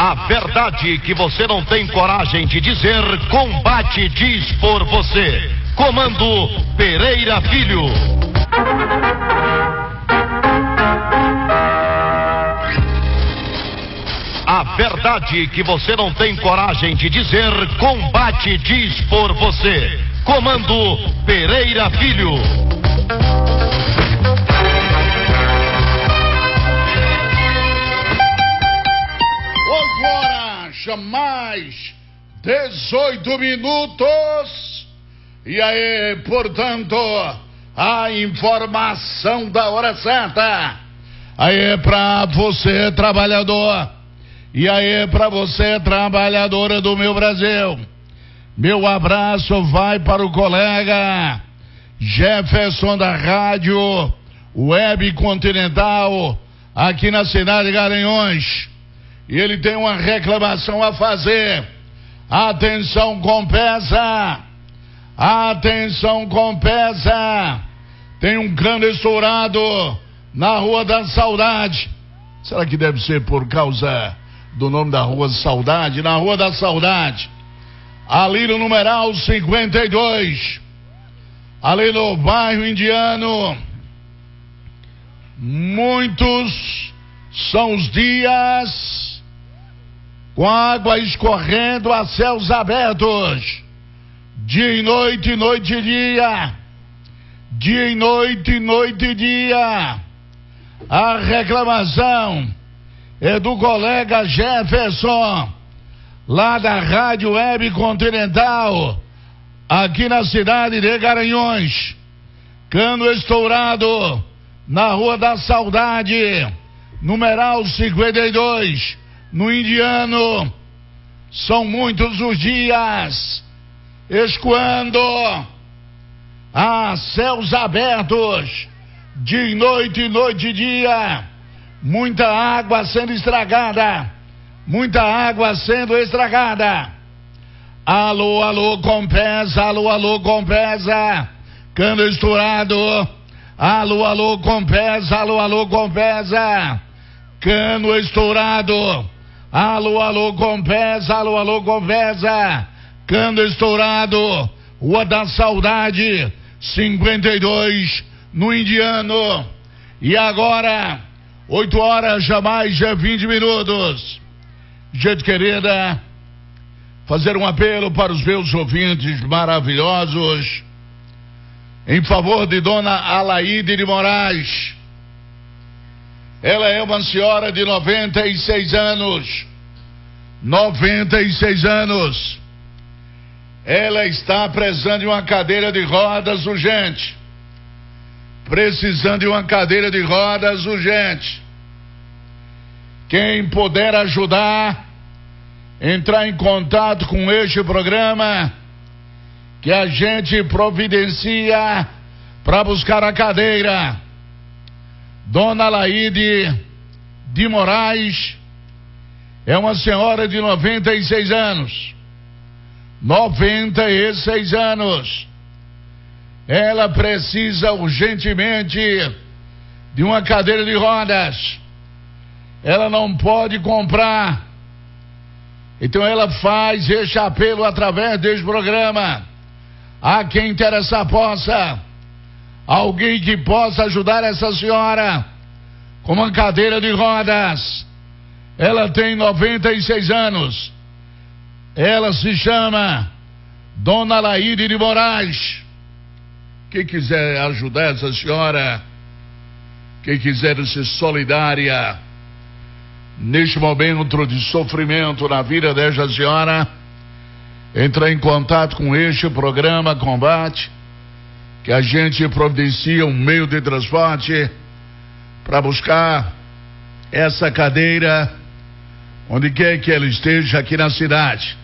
A verdade que você não tem coragem de dizer, Combate diz por você. Comando Pereira Filho. A verdade que você não tem coragem de dizer, Combate diz por você. Comando Pereira Filho. Agora, jamais 18 minutos. E aí, portanto, a informação da hora certa. Aí, pra você, trabalhador. E aí, pra você, trabalhadora do meu Brasil. Meu abraço vai para o colega Jefferson da Rádio Web Continental, aqui na cidade de Garanhuns. E ele tem uma reclamação a fazer. Atenção, Compesa. Atenção, Compesa. Tem um cano estourado na Rua da Saudade. Será que deve ser por causa do nome da Rua da Saudade? Na Rua da Saudade, ali no numeral 52, ali no bairro Indiano. Muitos são os dias com água escorrendo a céus abertos, dia e noite, noite e dia, dia e noite, noite e dia. A reclamação é do colega Jefferson, lá da Rádio Web Continental, aqui na cidade de Garanhuns. Cano estourado na Rua da Saudade, numeral 52, no Indiano. São muitos os dias escoando a céus abertos, dia e noite, noite e dia. Muita água sendo estragada, muita água sendo estragada. Alô, alô, Compesa, alô, alô, Compesa. Cano estourado. Alô, alô, Compesa, alô, alô, Compesa. Cano estourado. Alô, alô, Compesa, alô, alô, Compesa. Cano estourado. Rua da Saudade, 52, no Indiano. E agora, 8 horas, jamais, já 20 minutos. Gente querida, fazer um apelo para os meus ouvintes maravilhosos, em favor de Dona Alaide de Moraes. Ela é uma senhora de 96 anos. 96 anos. Ela está precisando de uma cadeira de rodas urgente. Precisando de uma cadeira de rodas urgente. Quem puder ajudar, entrar em contato com este programa, que a gente providencia para buscar a cadeira. Dona Alaide de Moraes é uma senhora de 96 anos. 96 anos. Ela precisa urgentemente de uma cadeira de rodas. Ela não pode comprar. Então ela faz este apelo através deste programa. A quem interessar possa, alguém que possa ajudar essa senhora com uma cadeira de rodas. Ela tem 96 anos. Ela se chama Dona Alaide de Moraes. Quem quiser ajudar essa senhora, quem quiser ser solidária neste momento de sofrimento na vida desta senhora, entrar em contato com este programa Combate, que a gente providencia um meio de transporte para buscar essa cadeira onde quer que ela esteja aqui na cidade.